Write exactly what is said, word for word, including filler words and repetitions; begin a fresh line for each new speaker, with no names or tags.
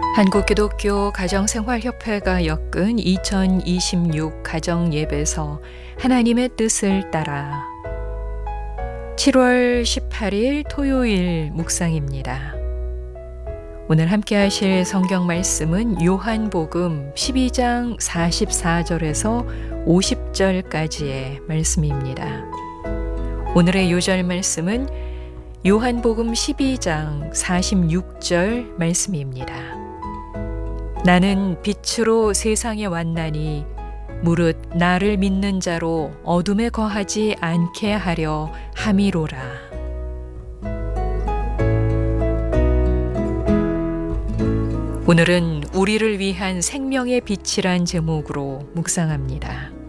한국기독교 가정생활협회가 엮은 이천이십육 가정예배서 하나님의 뜻을 따라 칠월 십팔일 토요일 묵상입니다. 오늘 함께 하실 성경 말씀은 요한복음 십이장 사십사절에서 오십절까지의 말씀입니다. 오늘의 요절 말씀은 요한복음 십이장 사십육절 말씀입니다. 나는 빛으로 세상에 왔나니 무릇 나를 믿는 자로 어둠에 거하지 않게 하려 함이로라. 오늘은 우리를 위한 생명의 빛이란 제목으로 묵상합니다.